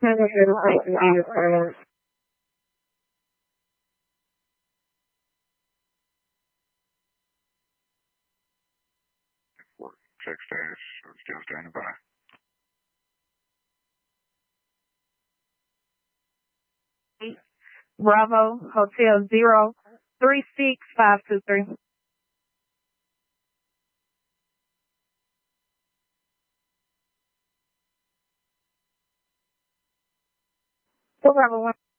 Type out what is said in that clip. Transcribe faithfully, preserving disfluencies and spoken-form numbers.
Check status. Still standing by. Bravo Hotel zero three six five two three. Bravo one.